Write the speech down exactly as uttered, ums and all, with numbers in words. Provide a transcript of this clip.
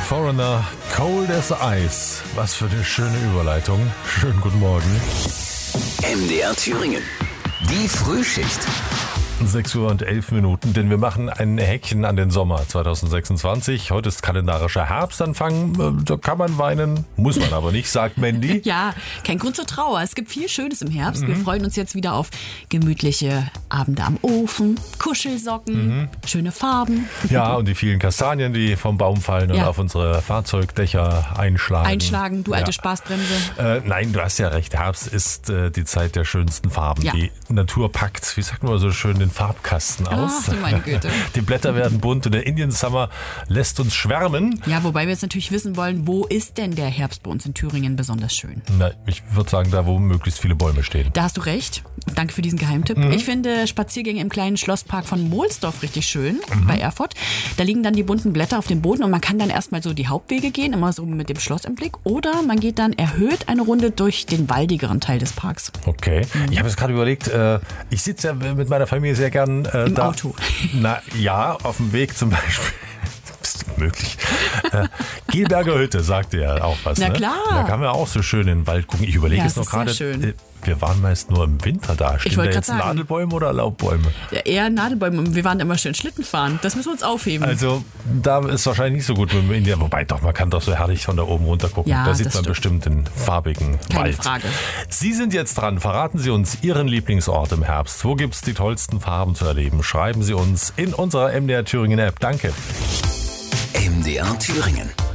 Foreigner, Cold as Ice. Was für eine schöne Überleitung. Schönen guten Morgen. M D R Thüringen. Die Frühschicht. sechs Uhr und elf Minuten, denn wir machen ein Häkchen an den Sommer zwanzig sechsundzwanzig. Heute ist kalendarischer Herbstanfang. Da kann man weinen, muss man aber nicht, sagt Mandy. Ja, kein Grund zur Trauer. Es gibt viel Schönes im Herbst. Mhm. Wir freuen uns jetzt wieder auf gemütliche Abende am Ofen, Kuschelsocken, mhm. schöne Farben. Ja, und die vielen Kastanien, die vom Baum fallen ja. und auf unsere Fahrzeugdächer einschlagen. Einschlagen, du alte ja. Spaßbremse. Äh, nein, du hast ja recht. Herbst ist äh, die Zeit der schönsten Farben. Ja. Die Natur packt, wie sagt man so schön, den Farbkasten aus. Ach, du meine Güte. Die Blätter werden bunt und der Indian Summer lässt uns schwärmen. Ja, wobei wir jetzt natürlich wissen wollen, wo ist denn der Herbst bei uns in Thüringen besonders schön? Na, ich würde sagen, da, wo möglichst viele Bäume stehen. Da hast du recht. Danke für diesen Geheimtipp. Mhm. Ich finde Spaziergänge im kleinen Schlosspark von Mohlsdorf richtig schön, mhm. bei Erfurt. Da liegen dann die bunten Blätter auf dem Boden und man kann dann erstmal so die Hauptwege gehen, immer so mit dem Schloss im Blick. Oder man geht dann erhöht eine Runde durch den waldigeren Teil des Parks. Okay. Mhm. Ich habe jetzt gerade überlegt, äh, ich sitze ja mit meiner Familie sehr gern äh, Im da, Auto. Na ja, auf dem Weg zum Beispiel. Ist möglich. äh, Gelberger Hütte, sagt ihr auch was. Na ne? klar. Da kann man auch so schön in den Wald gucken. Ich überlege ja, jetzt noch gerade. Äh, wir waren meist nur im Winter da. Stehen da jetzt sagen. Nadelbäume oder Laubbäume? Ja, eher Nadelbäume. Wir waren immer schön Schlitten fahren. Das müssen wir uns aufheben. Also da ist wahrscheinlich nicht so gut mit dem Indian. Wobei doch, man kann doch so herrlich von da oben runter gucken. Ja, da sieht man stimmt. bestimmt den farbigen Keine Wald. Frage. Sie sind jetzt dran. Verraten Sie uns Ihren Lieblingsort im Herbst. Wo gibt es die tollsten Farben zu erleben? Schreiben Sie uns in unserer M D R Thüringen App. Danke. M D R Thüringen.